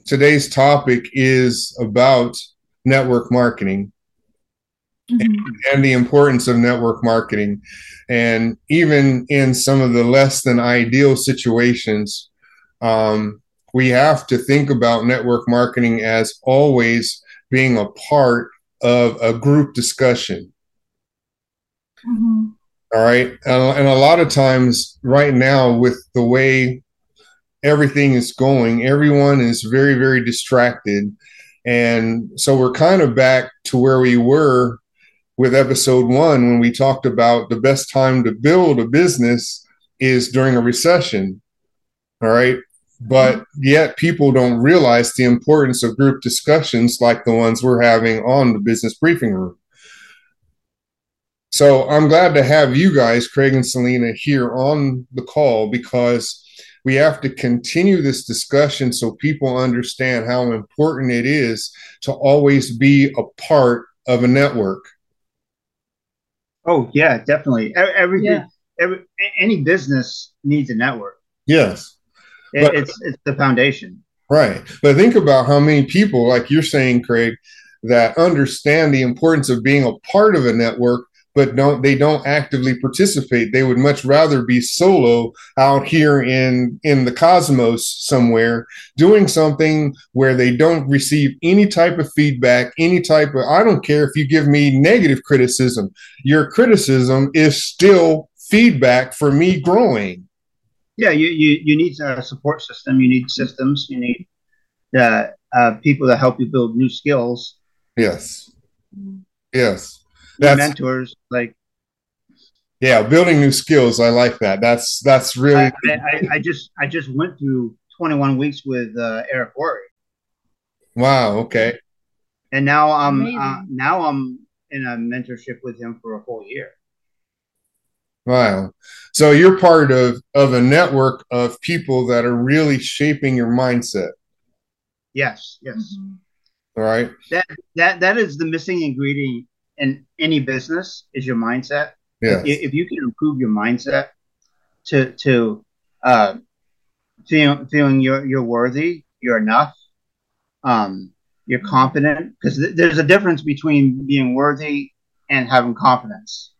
today's topic is about network marketing Mhm. and the importance of network marketing. And even in some of the less than ideal situations, um, we have to think about network marketing as always being a part of a group discussion. Mhm. All right. And a lot of times, right now, with the way everything is going, everyone is very, very distracted. And so we're kind of back to where we were with episode one when we talked about the best time to build a business is during a recession. All right. But yet people don't realize the importance of group discussions like the ones we're having on the business briefing room. So I'm glad to have you guys, Craig and Selena, here on the call because we have to continue this discussion so people understand how important it is to always be a part of a network. Oh yeah, definitely. Yeah. Every any business needs a network. Yes. But It's the foundation. right. But think about how many people, like you're saying, Craig, that understand the importance of being a part of a network, but don't actively participate. They would much rather be solo out here in the cosmos somewhere doing something where they don't receive any type of feedback, any type of I don't care if you give me negative criticism. Your criticism is still feedback for me growing. Yeah, you need a support system. You need systems. You need people that help you build new skills. Yes. Yes. You need That's mentors. Like Yeah, building new skills. I like that. That's really I just went through 21 weeks with Eric Worre, wow. Okay. and Amazing. now I'm in a mentorship with him for a full year. Wow. So you're part of a network of people that are really shaping your mindset. Yes, yes. Mhm. All right. That that is the missing ingredient in any business is your mindset. Yes. If you can improve your mindset to feeling you're worthy, you're enough, you're confident, because there's a difference between being worthy and having confidence.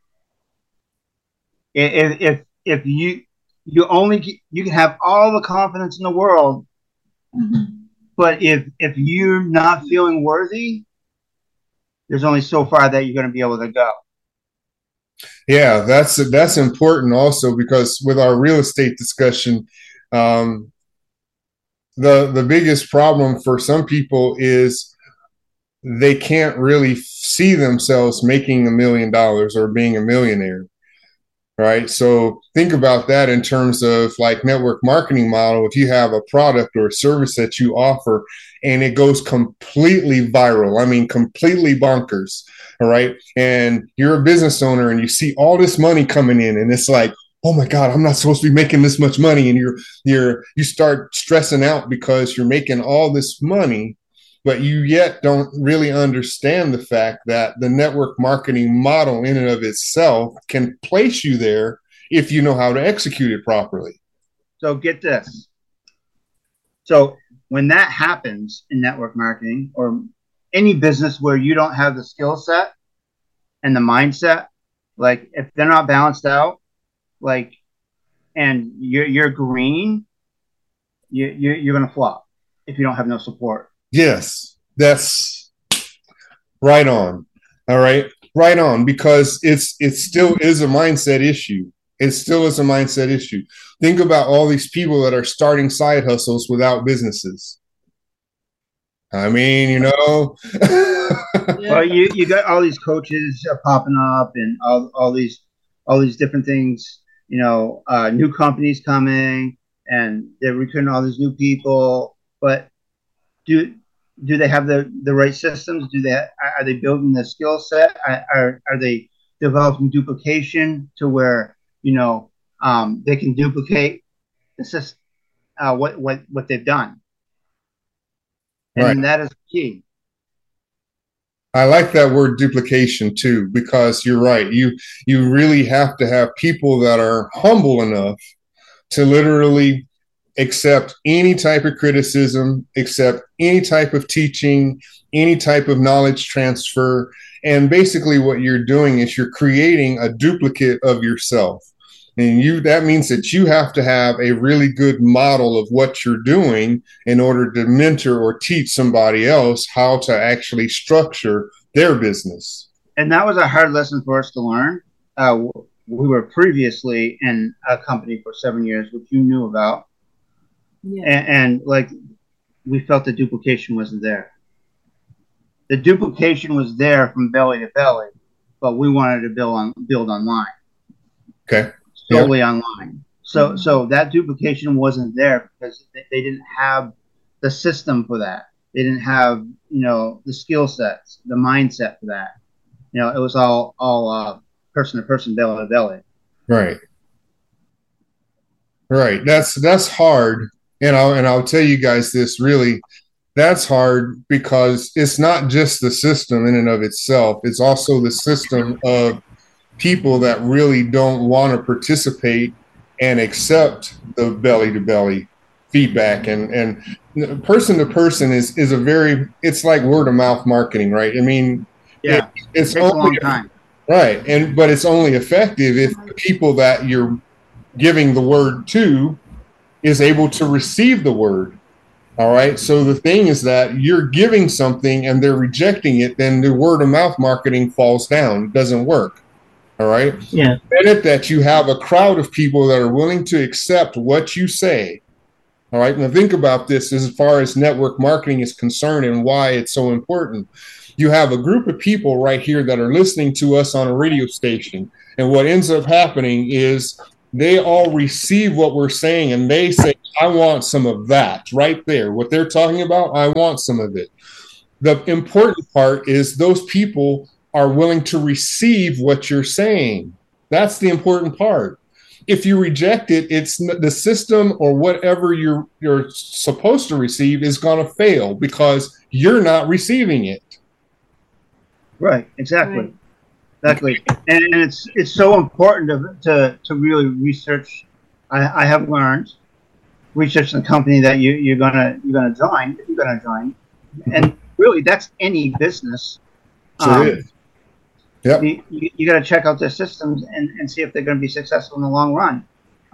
If you only you can have all the confidence in the world, Mhm. but if you're not feeling worthy, there's only so far that you're going to be able to go. Yeah, that's important also because with our real estate discussion, um, the biggest problem for some people is they can't really see themselves making $1 million or being a millionaire. Right. So think about that in terms of like network marketing model. If you have a product or a service that you offer and it goes completely viral, I mean, completely bonkers. All right. And you're a business owner and you see all this money coming in and it's like, oh my God, I'm not supposed to be making this much money. And you start stressing out because you're making all this money but you yet don't really understand the fact that the network marketing model in and of itself can place you there if you know how to execute it properly. So get this. So when that happens in network marketing or any business where you don't have the skill set and the mindset, like if they're not balanced out, like and you're green, you're gonna flop if you don't have no support. Yes, that's right on. All right, right on because it still is a mindset issue. It still is a mindset issue. Think about all these people that are starting side hustles without businesses. I mean, Yeah. Well, you got all these coaches popping up and all these different things. New companies coming and they're recruiting all these new people. But do do they have the right systems? Do they are they building the skill set? Are they developing duplication to where they can duplicate the system, what they've done? right. And that is key. I like that word duplication too, because you're right. You really have to have people that are humble enough to literally accept any type of criticism, accept any type of teaching, any type of knowledge transfer. And basically what you're doing is you're creating a duplicate of yourself. And that means that you have to have a really good model of what you're doing in order to mentor or teach somebody else how to actually structure their business. And that was a hard lesson for us to learn. We were previously in a company for 7 years, which you knew about. Yeah. And like, we felt the duplication wasn't there. The duplication was there from belly to belly, but we wanted to build online. Okay. Solely online. So that duplication wasn't there because they didn't have the system for that. They didn't have, the skill sets, the mindset for that. It was all person to person, belly to belly. Right. Right. That's hard. And I'll tell you guys this, really, that's hard because it's not just the system in and of itself. It's also the system of people that really don't want to participate and accept the belly to belly feedback, and person to person is it's like word of mouth marketing, right? I mean, yeah, it's takes a long time, right? But it's only effective if the people that you're giving the word to is able to receive the word. All right. So the thing is that you're giving something and they're rejecting it, then the word of mouth marketing falls down. It doesn't work. All right. Yeah. That you have a crowd of people that are willing to accept what you say. All right. Now think about this as far as network marketing is concerned and why it's so important. You have a group of people right here that are listening to us on a radio station. And what ends up happening is they all receive what we're saying and they say, I want some of that right there. What they're talking about, I want some of it. The important part is those people are willing to receive what you're saying. That's the important part. If you reject it, it's the system or whatever you're supposed to receive is going to fail because you're not receiving it. Right. Exactly. Exactly. And it's so important to really research. I have learned research the company that you're gonna join if you're gonna join, and really that's any business. So it is. Yep. You got to check out their systems and see if they're going to be successful in the long run.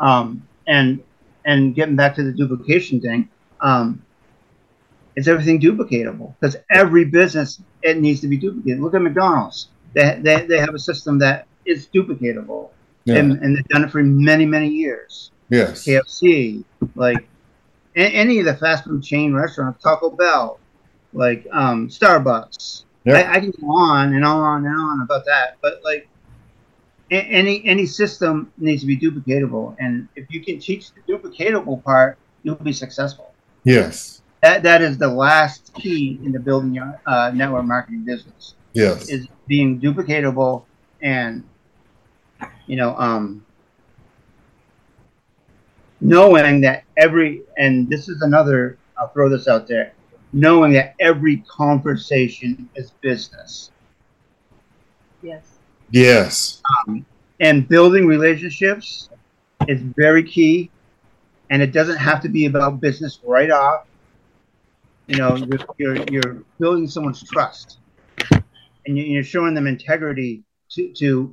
And getting back to the duplication thing, is everything duplicatable? Because every business, it needs to be duplicated. Look at McDonald's. They have a system that is duplicatable, and they've done it for many, many years. Yes. KFC, like any of the fast food chain restaurants, Taco Bell, like Starbucks. Yep. I can go on and on and on about that, but like any system needs to be duplicatable, and if you can teach the duplicatable part, you'll be successful. Yes. That is the last key into building your network marketing business. Yes. Is being duplicatable and knowing that and this is another, I'll throw this out there, knowing that every conversation is business. Yes. Yes. And building relationships is very key, and it doesn't have to be about business right off. You're building someone's trust, and you're showing them integrity to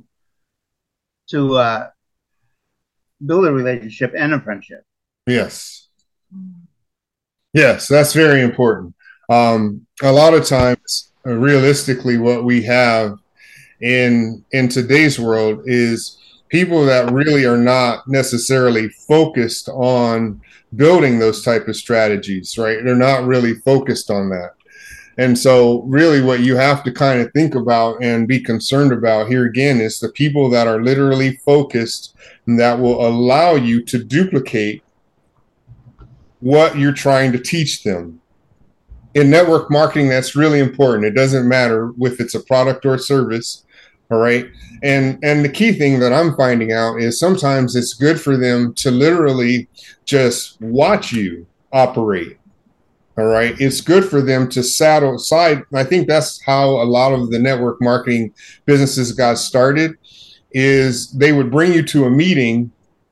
build a relationship and a friendship. Yes. Yes, that's very important. A lot of times, realistically, what we have in today's world is people that really are not necessarily focused on building those type of strategies, right? They're not really focused on that. And so really what you have to kind of think about and be concerned about here again is the people that are literally focused and that will allow you to duplicate what you're trying to teach them. In network marketing, that's really important. It doesn't matter if it's a product or a service, all right? And the key thing that I'm finding out is sometimes it's good for them to literally just watch you operate, all right? It's good for them to saddle aside. I think that's how a lot of the network marketing businesses got started, is they would bring you to a meeting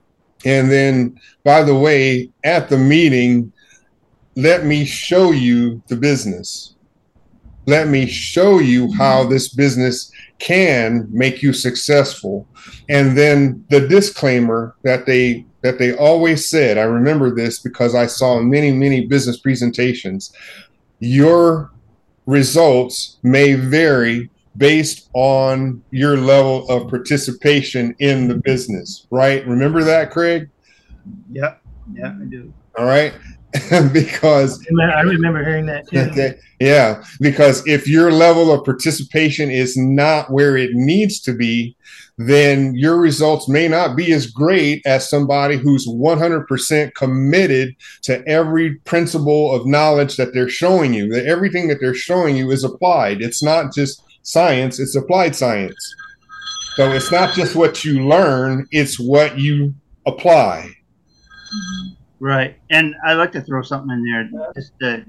And then, by the way, at the meeting, let me show you the business. Let me show you how this business can make you successful. And then the disclaimer that they always said, I remember this because I saw many business presentations. Your results may vary based on your level of participation in the business, right? Remember that, Craig? Yeah, I do. All right. Because I remember hearing that too. Okay. Yeah, because if your level of participation is not where it needs to be, then your results may not be as great as somebody who's 100% committed to every principle of knowledge that they're showing you. That everything that they're showing you is applied. It's not just science, it's applied science. So it's not just what you learn, it's what you apply. Right. And I like to throw something in there, just to,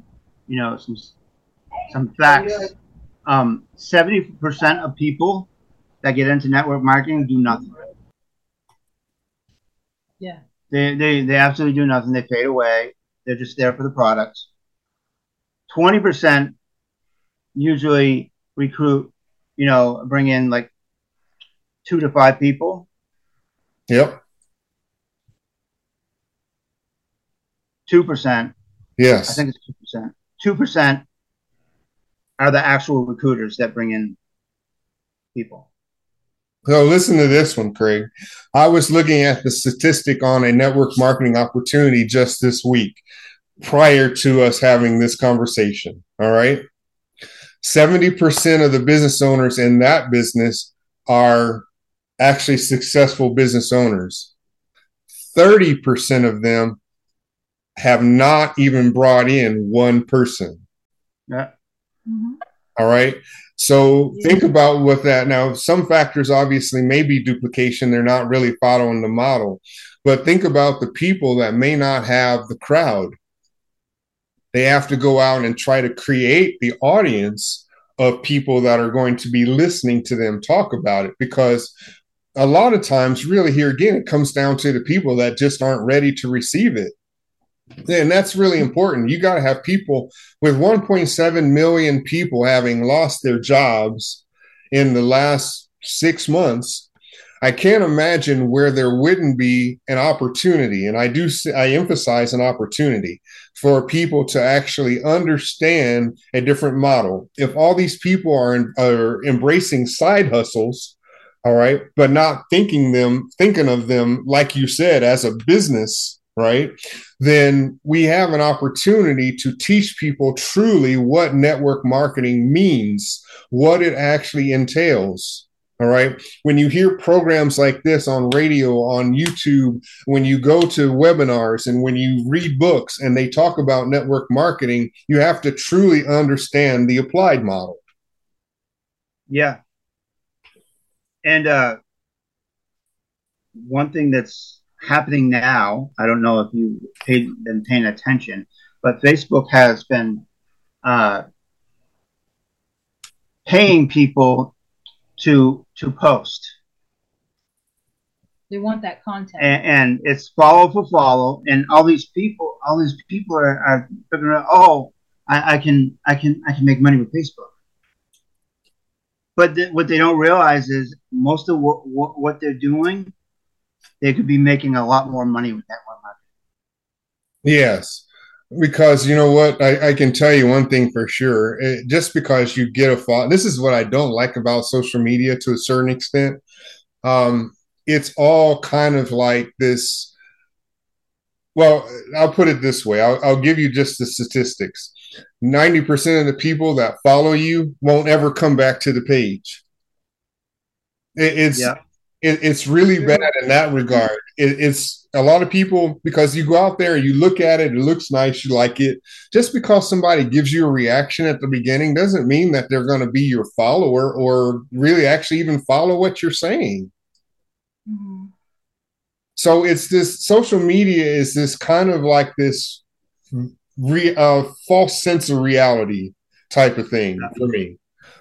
some facts. 70% of people that get into network marketing do nothing. Yeah. They absolutely do nothing. They fade away. They're just there for the products. 20% usually recruit, bring in like 2 to 5 people. Yep. 2%. Yes. I think it's 2%. 2% are the actual recruiters that bring in people. So listen to this one, Craig. I was looking at the statistic on a network marketing opportunity just this week prior to us having this conversation. All right. 70% of the business owners in that business are actually successful business owners. 30% of them have not even brought in one person. Yeah. Mm-hmm. All right. So think about what that now. Some factors obviously may be duplication. They're not really following the model, but think about the people that may not have the crowd. They have to go out and try to create the audience of people that are going to be listening to them talk about it, because a lot of times, really, here again, it comes down to the people that just aren't ready to receive it. And that's really important. You got to have people with 1.7 million people having lost their jobs in the last 6 months. I can't imagine where there wouldn't be an opportunity. And I emphasize an opportunity for people to actually understand a different model. If all these people are embracing side hustles, all right, but not thinking of them, like you said, as a business, right, then we have an opportunity to teach people truly what network marketing means, what it actually entails. All right. When you hear programs like this on radio, on YouTube, when you go to webinars and when you read books and they talk about network marketing, you have to truly understand the applied model. Yeah. And one thing that's happening now, I don't know if you've been paying attention, but Facebook has been paying people to post. They want that content, and it's follow for follow, and all these people are figuring out, oh, I can make money with Facebook. But what they don't realize is most of what they're doing, they could be making a lot more money with network marketing. Yes, because you know what? I can tell you one thing for sure. Just because you get a follow, this is what I don't like about social media to a certain extent. It's all kind of like this. Well, I'll put it this way. I'll give you just the statistics. 90% of the people that follow you won't ever come back to the page. It's really bad in that regard. It's a lot of people, because you go out there, you look at it, it looks nice, you like it. Just because somebody gives you a reaction at the beginning doesn't mean that they're going to be your follower or really actually even follow what you're saying. Mm-hmm. So it's this social media is this kind of like this false sense of reality type of thing for me.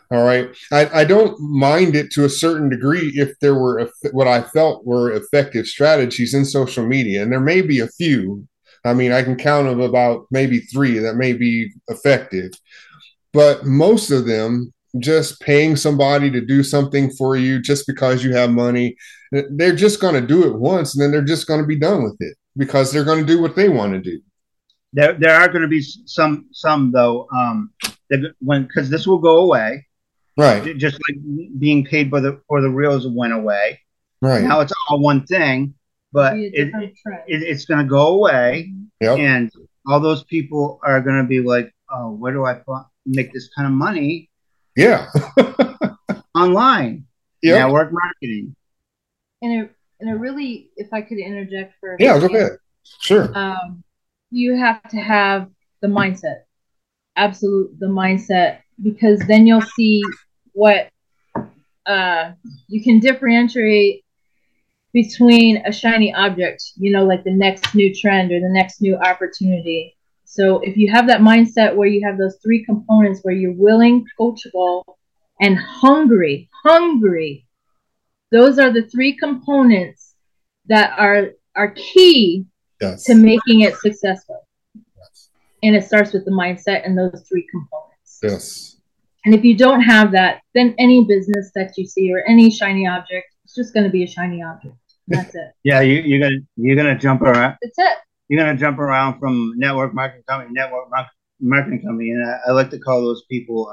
All right. I don't mind it to a certain degree if there were what I felt were effective strategies in social media. And there may be a few. I mean, I can count of about maybe three that may be effective. But most of them, just paying somebody to do something for you just because you have money, they're just going to do it once and then they're just going to be done with it because they're going to do what they want to do. There are going to be some though, because this will go away. Right. Just like being paid for the reels went away. Right. Now it's all one thing, but it's going to go away. Yep. And all those people are going to be like, oh, where do I make this kind of money? Yeah. Online. Yep. Network marketing. And it really, if I could interject for a go ahead. Sure. You have to have the mindset. The mindset, because then you'll see what you can differentiate between a shiny object, like the next new trend or the next new opportunity. So if you have that mindset where you have those three components where you're willing, coachable, and hungry, those are the three components that are key to making it successful. Yes. And it starts with the mindset and those three components. Yes. And if you don't have that, then any business that you see or any shiny object, it's just going to be a shiny object. That's it. Yeah, you're gonna jump around. That's it. You're gonna jump around from network marketing company, and I like to call those people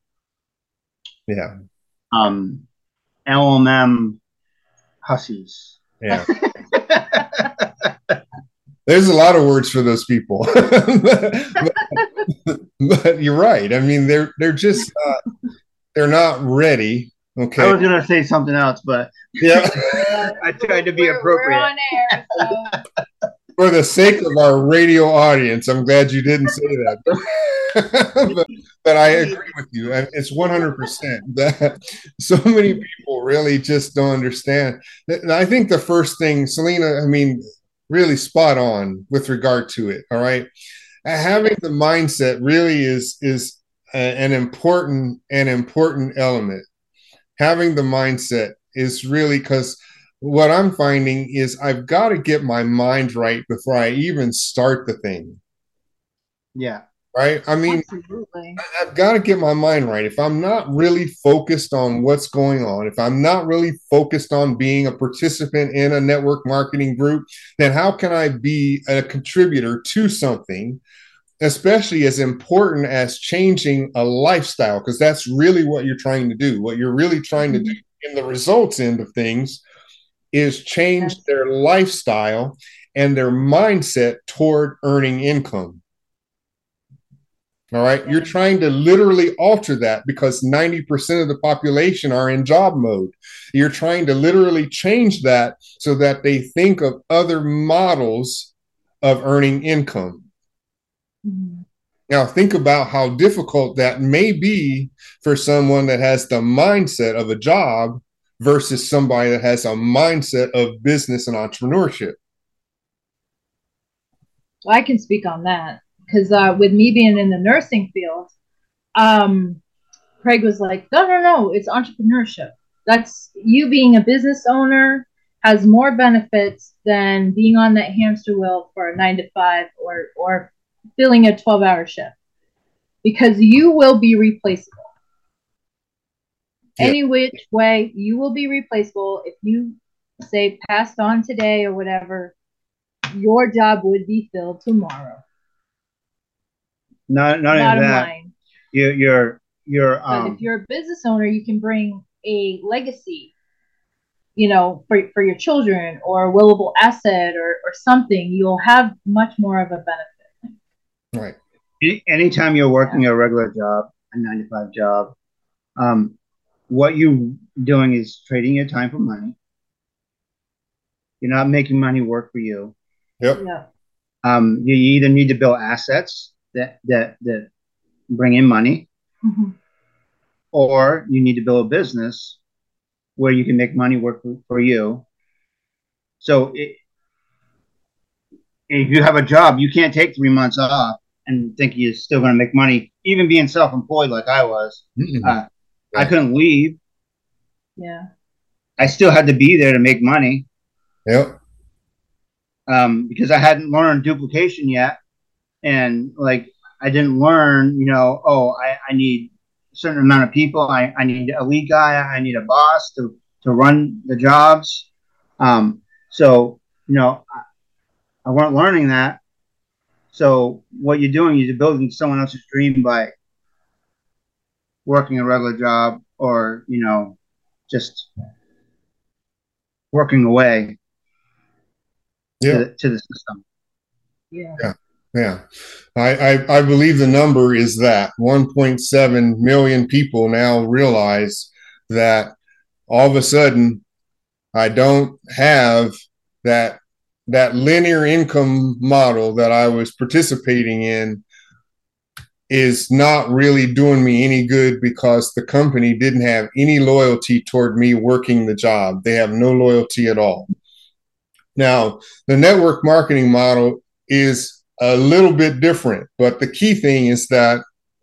LMM hussies. Yeah. There's a lot of words for those people, but you're right. I mean, they're just they're not ready. Okay. I was gonna say something else, but yeah, I tried to be appropriate. We're on air, so. For the sake of our radio audience, I'm glad you didn't say that. but I agree with you. It's 100% that so many people really just don't understand. And I think the first thing, Selena, I mean, really spot on with regard to it. All right. Having the mindset really is an important element. Having the mindset is really, because what I'm finding is I've got to get my mind right before I even start the thing. Yeah. Right. I mean, absolutely. I've got to get my mind right. If I'm not really focused on what's going on, if I'm not really focused on being a participant in a network marketing group, then how can I be a contributor to something, especially as important as changing a lifestyle? Because that's really what you're trying to do. What you're really trying to do in the results end of things is change their lifestyle and their mindset toward earning income. All right. You're trying to literally alter that because 90% of the population are in job mode. You're trying to literally change that so that they think of other models of earning income. Mm-hmm. Now, think about how difficult that may be for someone that has the mindset of a job versus somebody that has a mindset of business and entrepreneurship. Well, I can speak on that because with me being in the nursing field, Craig was like, no, it's entrepreneurship. That's you being a business owner has more benefits than being on that hamster wheel for a 9 to 5 or filling a 12-hour shift, because you will be replaceable. Yeah. Any which way, you will be replaceable. If you say passed on today or whatever, your job would be filled tomorrow. Not only that, you're but if you're a business owner, you can bring a legacy, for your children, or a willable asset or something. You'll have much more of a benefit. Right. Anytime you're working a regular job, a 9 to 5 job, what you're doing is trading your time for money. You're not making money work for you. Yep. Yeah. You either need to build assets that bring in money, mm-hmm. or you need to build a business where you can make money work for you. So if you have a job, you can't take 3 months off and think you're still going to make money, even being self-employed like I was. Mm-hmm. I couldn't leave. Yeah. I still had to be there to make money. Yep. Because I hadn't learned duplication yet. And like, I didn't learn, I need a certain amount of people. I need a lead guy. I need a boss to run the jobs. So, I weren't learning that. So what you're doing is you're building someone else's dream by working a regular job or, just working away to the system. Yeah. Yeah. I believe the number is that 1.7 million people now realize that all of a sudden I don't have that linear income model that I was participating in is not really doing me any good because the company didn't have any loyalty toward me working the job. They have no loyalty at all. Now, the network marketing model is a little bit different, but the key thing is that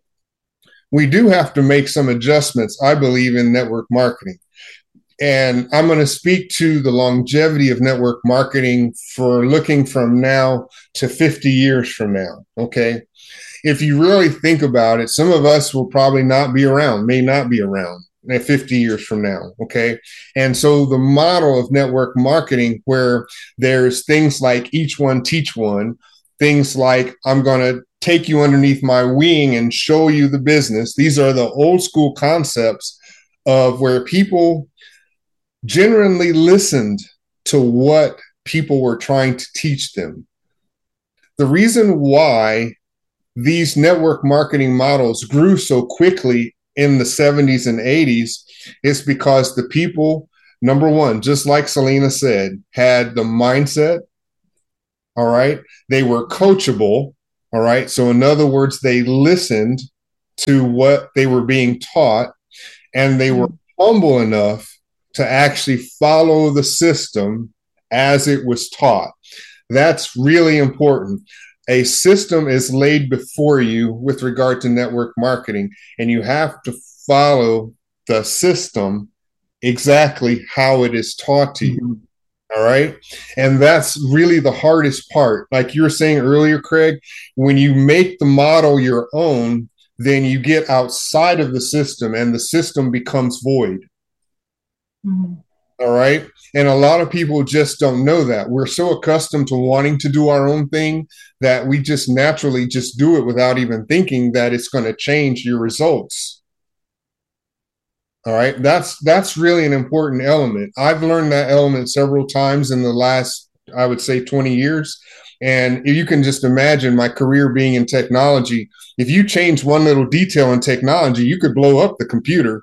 we do have to make some adjustments, I believe, in network marketing. And I'm going to speak to the longevity of network marketing for looking from now to 50 years from now. Okay. If you really think about it, some of us will probably may not be around 50 years from now. Okay. And so the model of network marketing, where there's things like each one teach one, things like I'm going to take you underneath my wing and show you the business. These are the old school concepts of where people genuinely listened to what people were trying to teach them. The reason why these network marketing models grew so quickly in the 70s and 80s is because the people, number one, just like Selena said, had the mindset. All right. They were coachable. All right. So in other words, they listened to what they were being taught, and they were humble enough to actually follow the system as it was taught. That's really important. A system is laid before you with regard to network marketing, and you have to follow the system exactly how it is taught to you. All right. And that's really the hardest part. Like you were saying earlier, Craig, when you make the model your own, then you get outside of the system and the system becomes void. Mm-hmm. All right. And a lot of people just don't know that. We're so accustomed to wanting to do our own thing that we just naturally just do it without even thinking that it's going to change your results. All right. That's really an important element. I've learned that element several times in the last, I would say, 20 years. And you can just imagine my career being in technology. If you change one little detail in technology, you could blow up the computer.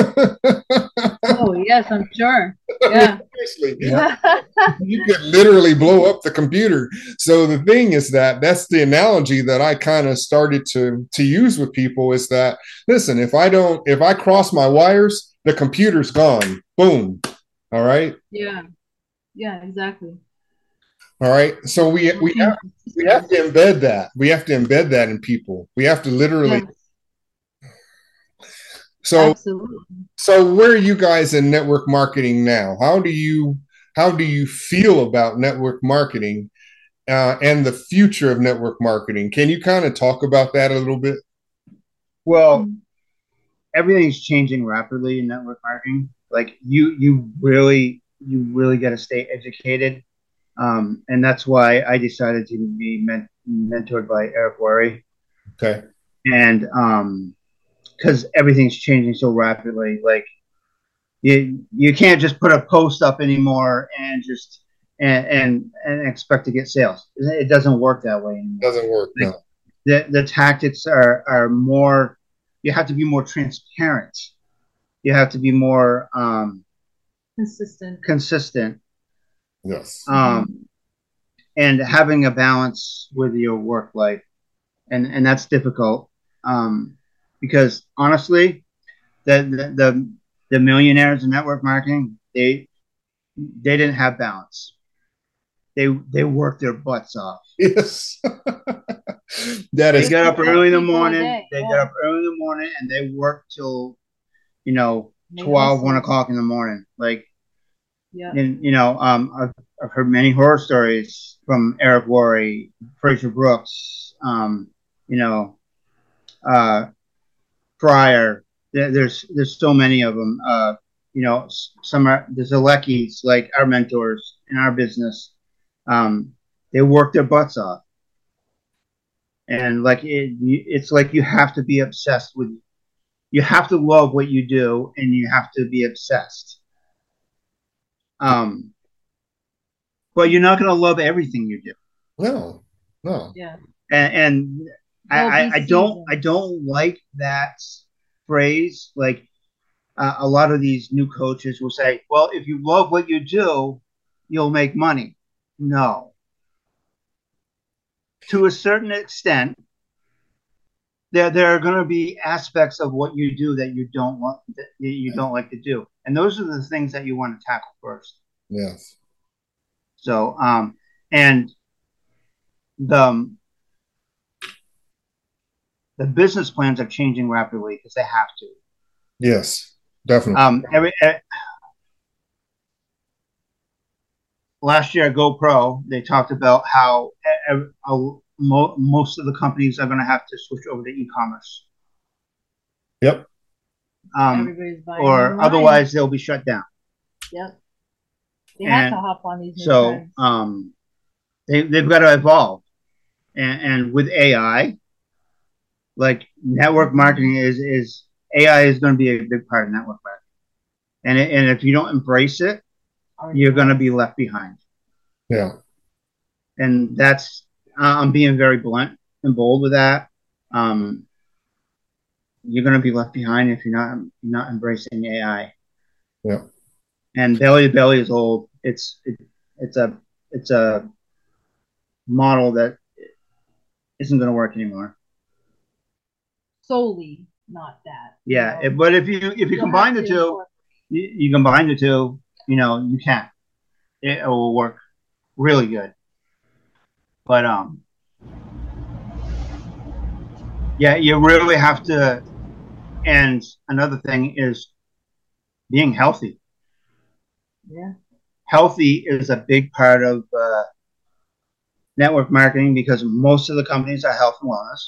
Oh, yes, I'm sure. Yeah. Yeah. You could literally blow up the computer. So the thing is that's the analogy that I kind of started to use with people is that, listen, if I cross my wires, the computer's gone. Boom. All right. Yeah. Yeah, exactly. All right. So we have to embed that. We have to embed that in people. We have to literally. Yes. So, absolutely. So where are you guys in network marketing now? How do you feel about network marketing and the future of network marketing? Can you kind of talk about that a little bit? Well, everything's changing rapidly in network marketing. Like you really got to stay educated. And that's why I decided to be mentored by Eric Worre. Okay. And because everything's changing so rapidly, like you can't just put a post up anymore and just and expect to get sales. It doesn't work that way anymore. It doesn't work. Like, no. The tactics are more. You have to be more transparent. You have to be more consistent. Yes. And having a balance with your work life, and that's difficult. Because honestly, the millionaires in network marketing, they didn't have balance. They worked their butts off. Yes. They got up early in the morning. They got up early in the morning and they worked till They 12, 1 hustle. o'clock in the morning. Like, Yeah. and I've heard many horror stories from Eric Worre, Fraser Brooks, uh, Fryer. There's so many of them. Some are the Zaleckis, like our mentors in our business. They work their butts off, and like it's like you have to be obsessed with. You have to love what you do, and you have to be obsessed. But you're not going to love everything you do. No, no. Yeah. And I don't like that phrase. Like a lot of these new coaches will say, "Well, if you love what you do, you'll make money." No, to a certain extent, there are going to be aspects of what you do that you don't want, that you don't like to do, and those are the things that you want to tackle first. Yes. So, and the business plans are changing rapidly because they have to. Yes, definitely. Last year at GoPro, they talked about how most of the companies are going to have to switch over to e-commerce. Yep. Everybody's buying or online. otherwise they'll be shut down. Yep. They have to hop on these new trends. They've got to evolve. And with AI, like network marketing is AI is going to be a big part of network marketing. And if you don't embrace it, you're going to be left behind. Yeah. And that's, I'm being very blunt and bold with that. You're going to be left behind if you're not embracing AI. Yeah. And belly to belly is old. It's a model that isn't going to work anymore. Solely, not that. Yeah, but if you combine the two, you combine the two, you can. It will work really good. But yeah, you really have to. And another thing is being healthy. Yeah. Healthy is a big part of network marketing because most of the companies are health and wellness,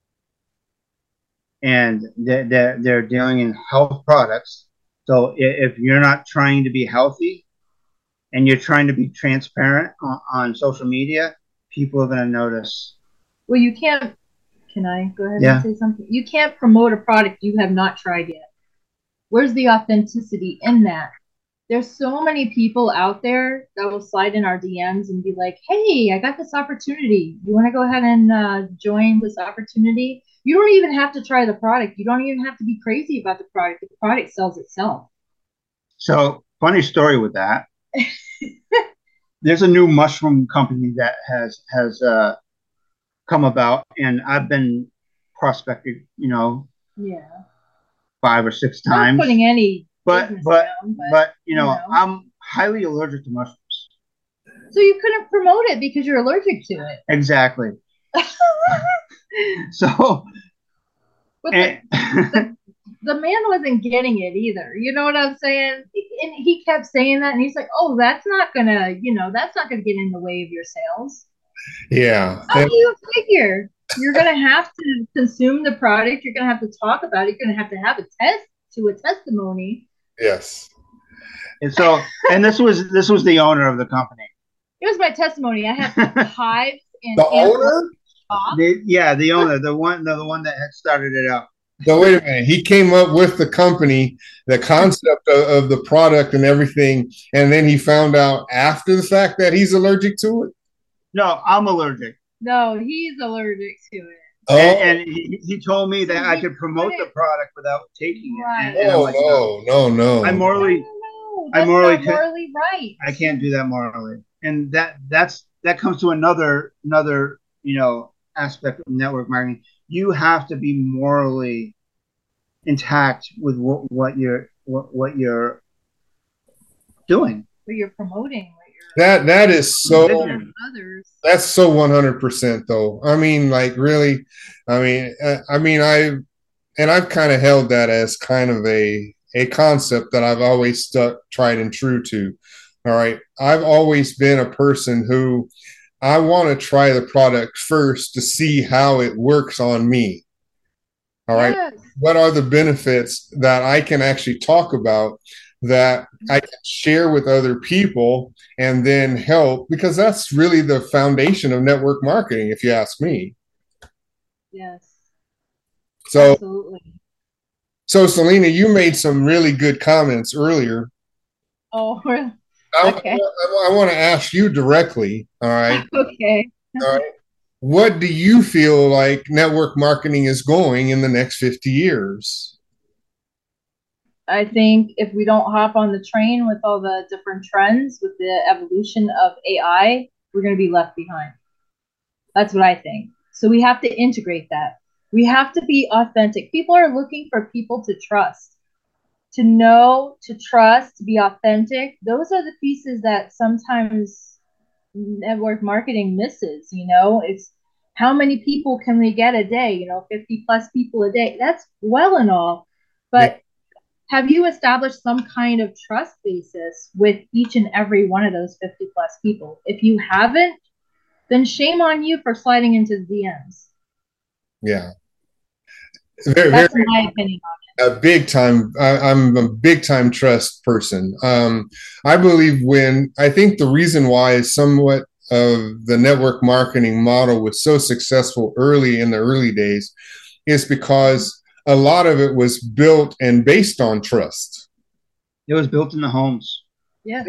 and they're dealing in health products. So if you're not trying to be healthy and you're trying to be transparent on social media, people are going to notice. Well, you can't. Can I go ahead Yeah. and say something? You can't promote a product you have not tried yet. Where's the authenticity in that? There's so many people out there that will slide in our DMs and be like, hey, I got this opportunity. You want to go ahead and join this opportunity? You don't even have to try the product. You don't even have to be crazy about the product. The product sells itself. So, funny story with that. There's a new mushroom company that has come about, and I've been prospected, yeah, 5 or 6 times. Not putting any but I'm highly allergic to mushrooms. So you couldn't promote it because you're allergic to it. Exactly. So the man wasn't getting it either. You know what I'm saying? And he kept saying that, and he's like, "Oh, that's not gonna get in the way of your sales." Yeah. How do you figure? You're gonna have to consume the product. You're gonna have to talk about it. You're gonna have to have a testimony. Yes. And so, and this was the owner of the company. It was my testimony. I had hives and the owner. The owner, the one that had started it up. So wait a minute. He came up with the company, the concept of the product and everything, and then he found out after the fact that he's allergic to it. No, I'm allergic. No, he's allergic to it. Oh. And he told me that I could promote the product without taking it. Right. And I'm like, no. I'm morally right. I can't do that morally. And that comes to another aspect of network marketing. You have to be morally intact with what you're doing. What you're promoting. That is so. That's so 100% though. I mean, like really. I've kind of held that as kind of a a concept that I've always stuck tried and true to. All right. I've always been a person who I want to try the product first to see how it works on me. All right. Yes. What are the benefits that I can actually talk about that I can share with other people and then help? Because that's really the foundation of network marketing, if you ask me. Yes. So, Absolutely. so Selena, you made some really good comments earlier. Oh, really? I, Okay. I want to ask you directly. All right. Okay. All right. What do you feel like network marketing is going in the next 50 years? I think if we don't hop on the train with all the different trends, with the evolution of AI, we're going to be left behind. That's what I think. So we have to integrate that. We have to be authentic. People are looking for people to trust, to know, to trust, to be authentic. Those are the pieces that sometimes network marketing misses. It's how many people can we get a day? 50 plus people a day. That's well and all. But have you established some kind of trust basis with each and every one of those 50 plus people? If you haven't, then shame on you for sliding into DMs. Yeah. Very, That's my opinion on a big time. I'm a big time trust person. I believe I think the reason why is somewhat of the network marketing model was so successful early in the early days is because a lot of it was built and based on trust. It was built in the homes. Yes.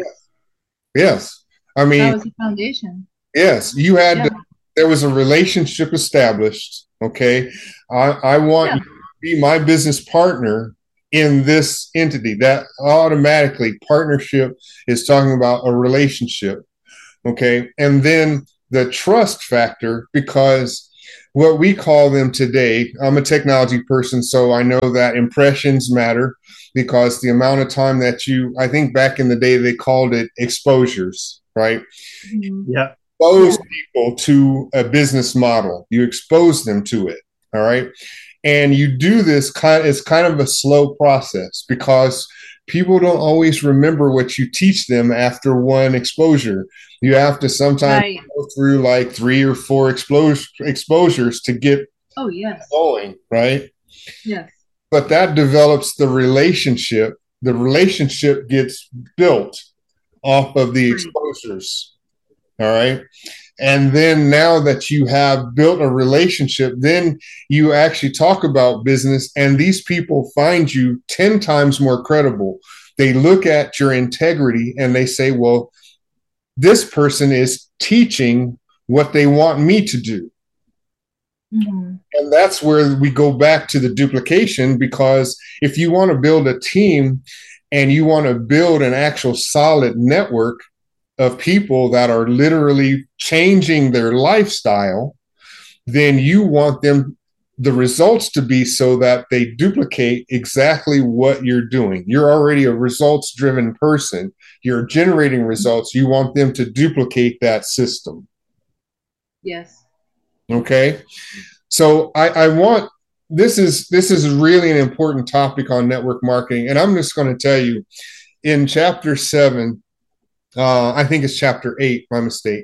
Yes. I mean, that was the foundation. Yes, there was a relationship established. Okay. I want you to be my business partner in this entity. That automatically partnership is talking about a relationship. Okay. And then the trust factor, because what we call them today, I'm a technology person, so I know that impressions matter because the amount of time that I think back in the day, they called it exposures, right? Mm-hmm. Yeah. Expose people to a business model. You expose them to it. All right. And you do this it's kind of a slow process because people don't always remember what you teach them after one exposure. You have to sometimes go through like 3 or 4 exposures to get going, right? Yes. But that develops the relationship. The relationship gets built off of the exposures. All right. And then now that you have built a relationship, then you actually talk about business, and these people find you 10 times more credible. They look at your integrity and they say, well, this person is teaching what they want me to do. Mm-hmm. And that's where we go back to the duplication, because if you want to build a team and you want to build an actual solid network of people that are literally changing their lifestyle, then you want the results to be so that they duplicate exactly what you're doing. You're already a results driven person. You're generating results. You want them to duplicate that system. Yes. Okay. So I want, this is really an important topic on network marketing. And I'm just going to tell you, in chapter 7, I think it's chapter 8, my mistake.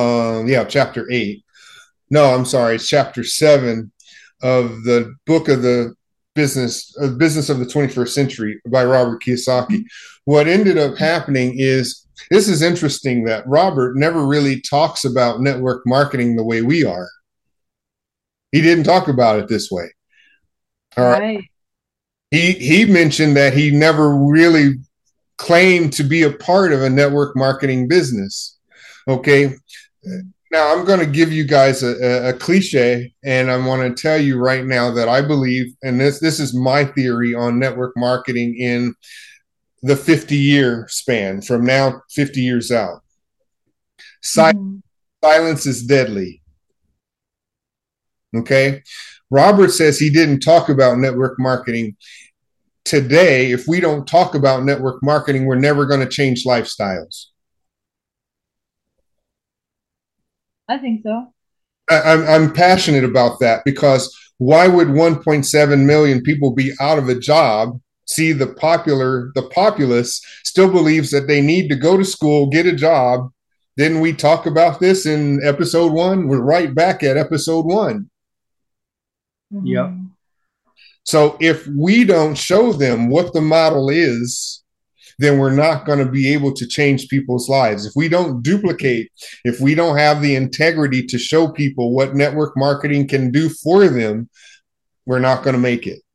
Chapter 8. No, I'm sorry. It's chapter 7 of the book of the business of the 21st century by Robert Kiyosaki. What ended up happening is, this is interesting that Robert never really talks about network marketing the way we are. He didn't talk about it this way. All right. He mentioned that he never really claimed to be a part of a network marketing business. Okay. Now I'm going to give you guys a cliche, and I want to tell you right now that I believe, and this is my theory on network marketing in the 50-year span from now, 50 years out. Silence is deadly. Okay. Robert says he didn't talk about network marketing. Today, if we don't talk about network marketing, we're never going to change lifestyles. I think so. I'm passionate about that, because why would 1.7 million people be out of a job See, the populace still believes that they need to go to school, get a job. Didn't we talk about this in episode 1? We're right back at episode 1. Yep. So if we don't show them what the model is, then we're not going to be able to change people's lives. If we don't duplicate, if we don't have the integrity to show people what network marketing can do for them, we're not going to make it.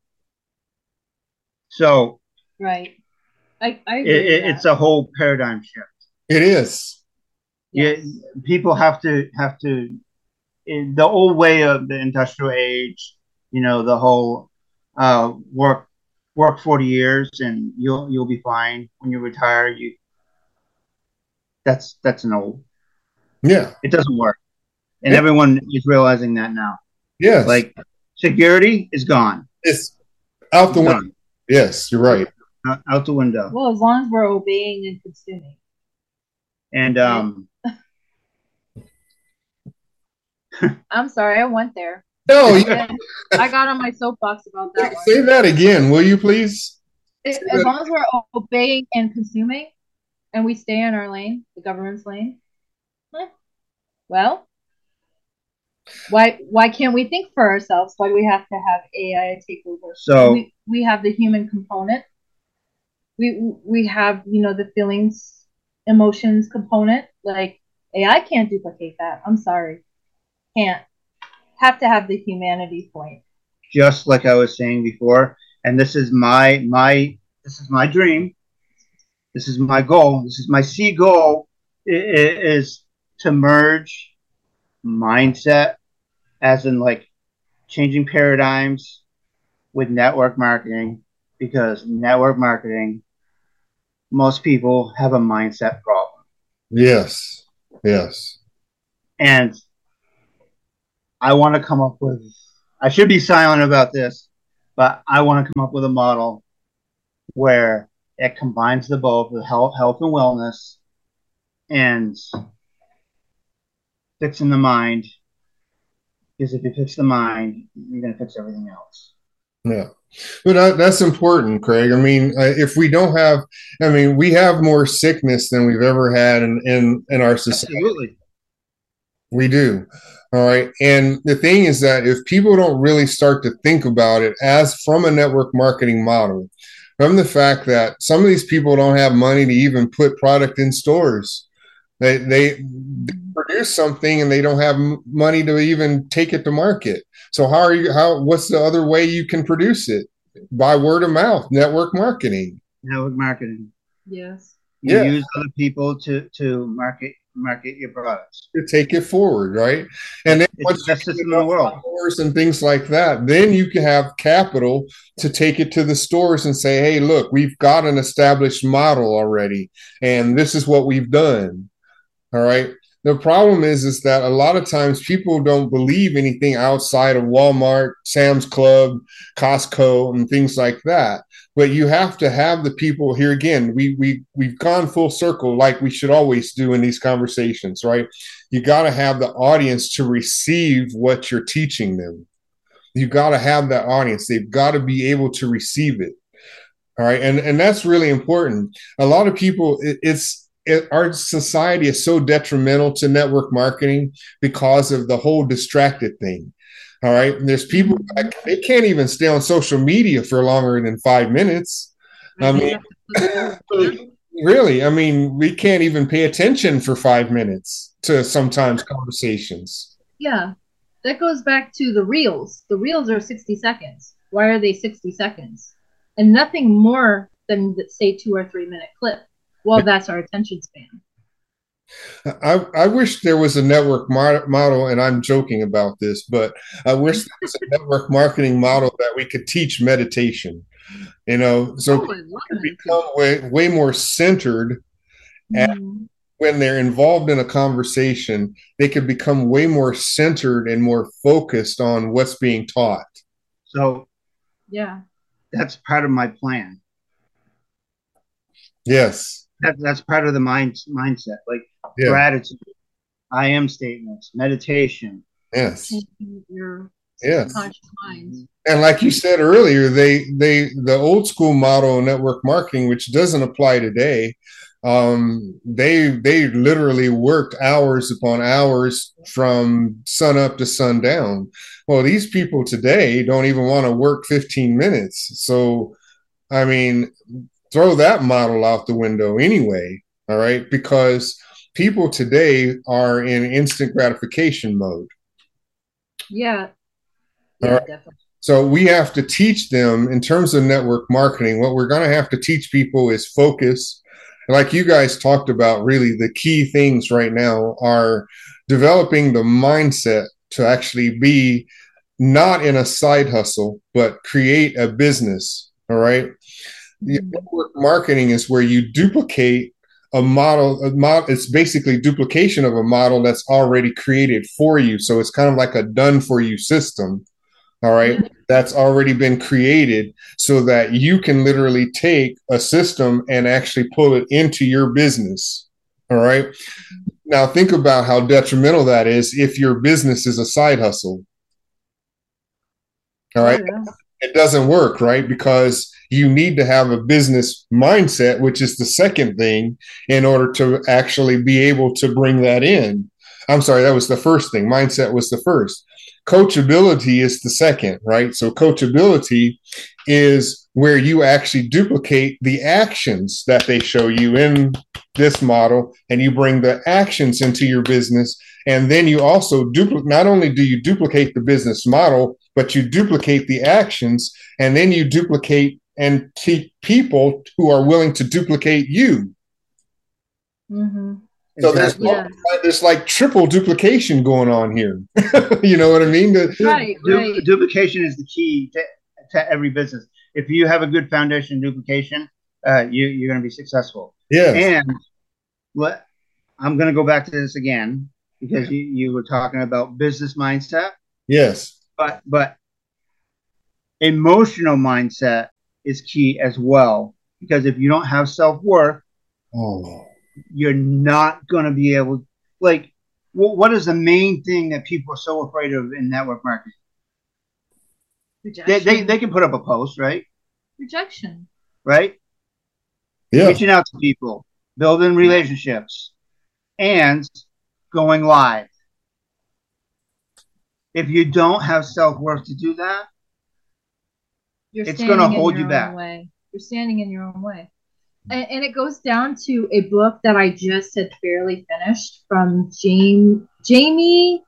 So, right. I agree it's a whole paradigm shift. It is. Yes. People have to, in the old way of the industrial age, the whole work 40 years and you'll be fine when you retire. That's an old. Yeah. It doesn't work. And everyone is realizing that now. Yes. Like security is gone. It's out the window. Yes, you're right. Out the window. Well, as long as we're obeying and consuming. And I'm sorry, I went there. No, yeah. I got on my soapbox about that one. Say that again, will you please? As long as we're obeying and consuming and we stay in our lane, the government's lane, well, why can't we think for ourselves? Why do we have to have AI take over? So we have the human component. We have, the feelings, emotions component. Like AI can't duplicate that. I'm sorry. Can't. Have to have the humanity point. Just like I was saying before, and this is my dream. This is my goal. This is my C goal is to merge mindset, as in like changing paradigms, with network marketing, because network marketing, most people have a mindset problem. Yes. And I want to come up with, I should be silent about this, but I want to come up with a model where it combines the both, the health and wellness, and fixing the mind. Because if you fix the mind, you're going to fix everything else. Yeah. But that's important, Craig. I mean, if we don't have, we have more sickness than we've ever had in our society. Absolutely. We do. All right. And the thing is that if people don't really start to think about it as from a network marketing model, from the fact that some of these people don't have money to even put product in stores, they produce something and they don't have money to even take it to market. So what's the other way you can produce it? By word of mouth, network marketing. Network marketing. Yes. You use other people to market your products, to take it forward, right? And then once the best system in the world, and things like that, then you can have capital to take it to the stores and say, hey, look, we've got an established model already, and this is what we've done. All right. The problem is that a lot of times people don't believe anything outside of Walmart, Sam's Club, Costco, and things like that. But you have to have the people here again. We've gone full circle, like we should always do in these conversations, right? You got to have the audience to receive what you're teaching them. You got to have that audience. They've got to be able to receive it. All right, and that's really important. A lot of people, our society is so detrimental to network marketing because of the whole distracted thing. All right. And there's people that they can't even stay on social media for longer than 5 minutes. Really, we can't even pay attention for 5 minutes to sometimes conversations. Yeah. That goes back to the reels. The reels are 60 seconds. Why are they 60 seconds? And nothing more than, say, 2 or 3 minute clip. Well, that's our attention span. I wish there was a network model, and I'm joking about this, but I wish there was a network marketing model that we could teach meditation, so people become way more centered. And when they're involved in a conversation, they could become way more centered and more focused on what's being taught. So, yeah, that's part of my plan. Yes. That's part of the mindset, like gratitude, I am statements, meditation. Yes. Yes. subconscious minds. And like you said earlier, the old school model of network marketing, which doesn't apply today, they literally worked hours upon hours from sun up to sundown. Well, these people today don't even want to work 15 minutes. So, I mean, throw that model out the window anyway. All right, because people today are in instant gratification mode. Yeah. All Yeah, right. definitely. So we have to teach them in terms of network marketing. What we're going to have to teach people is focus. Like you guys talked about, really the key things right now are developing the mindset to actually be not in a side hustle, but create a business. All right. Network marketing is where you duplicate a model. It's basically duplication of a model that's already created for you. So it's kind of like a done for you system. All right. That's already been created so that you can literally take a system and actually pull it into your business. All right. Now, think about how detrimental that is if your business is a side hustle. All right. Oh, yeah. It doesn't work, right? Because you need to have a business mindset, which is the second thing, in order to actually be able to bring that in. I'm sorry, that was the first thing. Mindset was the first. Coachability is the second, right? So coachability is where you actually duplicate the actions that they show you in this model, and you bring the actions into your business. And then you also not only do you duplicate the business model, but you duplicate the actions, and then you duplicate and teach people who are willing to duplicate you. Mm-hmm. So Exactly. there's like triple duplication going on here. You know what I mean? Right. Duplication is the key to every business. If you have a good foundation duplication, you're going to be successful. Yes. And I'm going to go back to this again because you were talking about business mindset. Yes. But emotional mindset is key as well, because if you don't have self-worth, you're not going to be able, like, what is the main thing that people are so afraid of in network marketing? They can put up a post, right? Rejection. Right? Yeah. Reaching out to people, building relationships, and going live. If you don't have self-worth to do that, it's going to hold you back. You're standing in your own way. And it goes down to a book that I just had barely finished from Jamie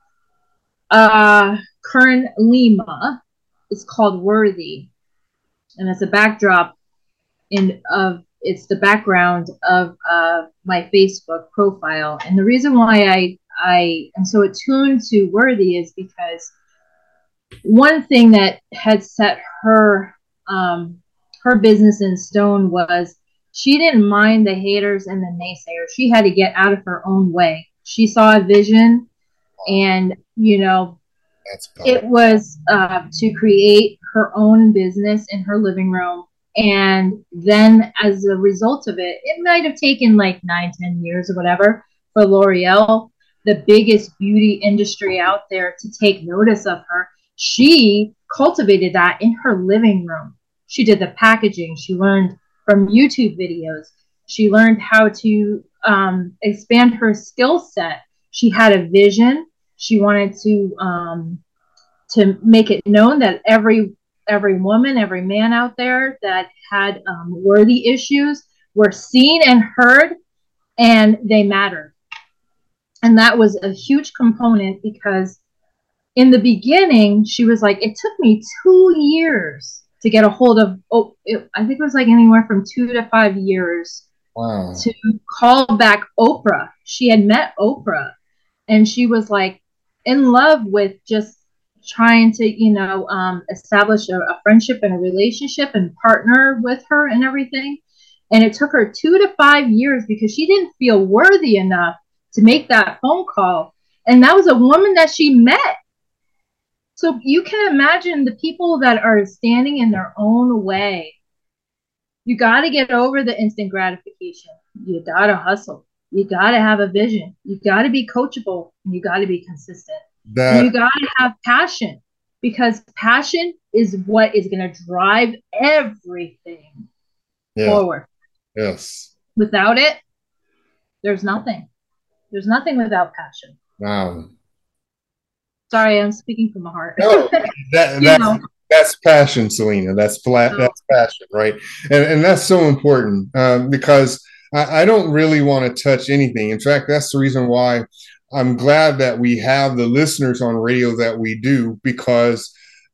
Kern Lima. It's called Worthy. And it's a backdrop it's the background of my Facebook profile. And the reason why I am so attuned to Worthy is because one thing that had set her business in stone was she didn't mind the haters and the naysayers. She had to get out of her own way. She saw a vision, and it was to create her own business in her living room. And then as a result of it, it might have taken like 9-10 years or whatever for L'Oreal, the biggest beauty industry out there, to take notice of her. She cultivated that in her living room. She did the packaging. She learned from YouTube videos. She learned how to expand her skill set. She had a vision. She wanted to make it known that every woman, every man out there that had worthy issues were seen and heard, and they mattered. And that was a huge component, because in the beginning, she was like, it took me 2 years to get a hold of, I think it was like anywhere from 2 to 5 years to call back Oprah. She had met Oprah, and she was like in love with just trying to, establish a friendship and a relationship and partner with her and everything. And it took her 2 to 5 years because she didn't feel worthy enough to make that phone call. And that was a woman that she met. So you can imagine the people that are standing in their own way. You got to get over the instant gratification. You got to hustle. You got to have a vision. You got to be coachable. And you got to be consistent. And you got to have passion, because passion is what is going to drive everything forward. Yes. Without it, there's nothing. There's nothing without passion. Wow. Sorry, I'm speaking from the heart. No, that's passion, Selena. That's passion, right? And that's so important because I don't really want to touch anything. In fact, that's the reason why I'm glad that we have the listeners on radio that we do, because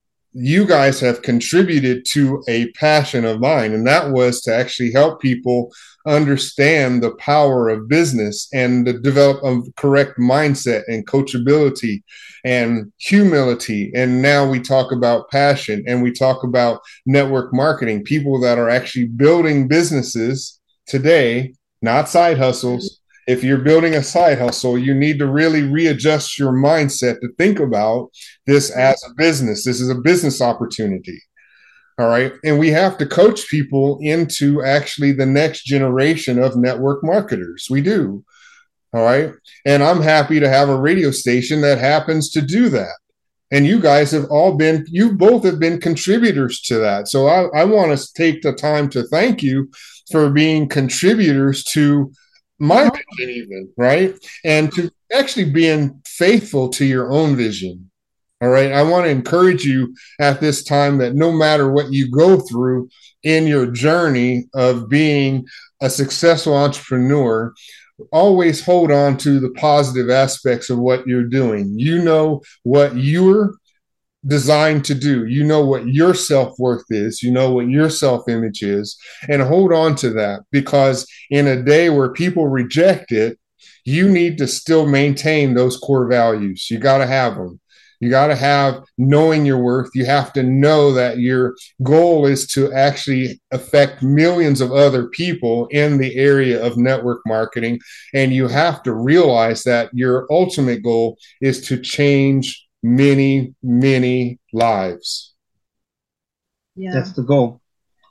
you guys have contributed to a passion of mine, and that was to actually help people understand the power of business and to develop a correct mindset and coachability and humility. And now we talk about passion, and we talk about network marketing, people that are actually building businesses today, not side hustles. If you're building a side hustle, you need to really readjust your mindset to think about this as a business. This is a business opportunity. All right. And we have to coach people into actually the next generation of network marketers. We do. All right. And I'm happy to have a radio station that happens to do that. And you guys have you both have been contributors to that. So I want to take the time to thank you for being contributors to my vision, even, right? And to actually being faithful to your own vision. All right. I want to encourage you at this time that no matter what you go through in your journey of being a successful entrepreneur, always hold on to the positive aspects of what you're doing. You know what you're designed to do. You know what your self-worth is. You know what your self-image is, and hold on to that, because in a day where people reject it, you need to still maintain those core values. You got to have them. You got to have knowing your worth. You have to know that your goal is to actually affect millions of other people in the area of network marketing. And you have to realize that your ultimate goal is to change many lives. Yeah, that's the goal.